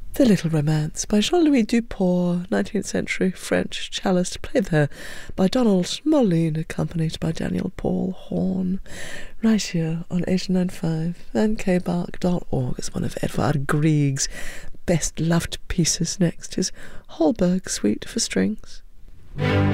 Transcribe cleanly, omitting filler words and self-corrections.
The Little Romance by Jean-Louis Duport, 19th century French cellist, played there by Donald Moline, accompanied by Daniel Paul Horn, right here on 89.5 and kbark.org. It's one of Edvard Grieg's best-loved pieces. Next is Holberg Suite for Strings.